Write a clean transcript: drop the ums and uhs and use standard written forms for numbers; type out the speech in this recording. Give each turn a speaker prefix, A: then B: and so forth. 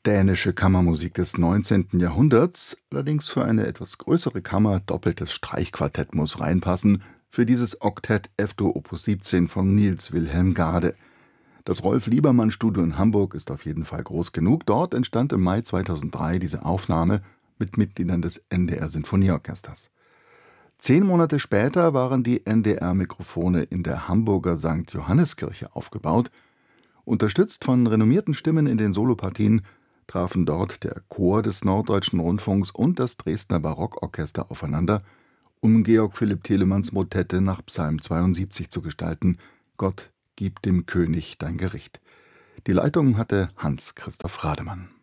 A: dänische Kammermusik des 19. Jahrhunderts, allerdings für eine etwas größere Kammer doppeltes Streichquartett muss reinpassen, für dieses Oktett F-Dur Opus 17 von Niels Wilhelm Gade. Das Rolf-Liebermann-Studio in Hamburg ist auf jeden Fall groß genug. Dort entstand im Mai 2003 diese Aufnahme mit Mitgliedern des NDR-Sinfonieorchesters. 10 Monate später waren die NDR-Mikrofone in der Hamburger St. Johanniskirche aufgebaut. Unterstützt von renommierten Stimmen in den Solopartien trafen dort der Chor des Norddeutschen Rundfunks und das Dresdner Barockorchester aufeinander, um Georg Philipp Telemanns Motette nach Psalm 72 zu gestalten: Gott, gib dem König dein Gericht. Die Leitung hatte Hans-Christoph Rademann.